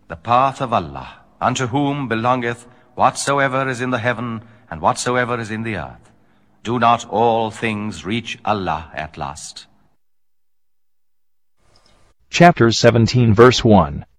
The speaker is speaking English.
the path of Allah, unto whom belongeth whatsoever is in the heaven and whatsoever is in the earth. Do not all things reach Allah at last? Chapter 17 verse 1.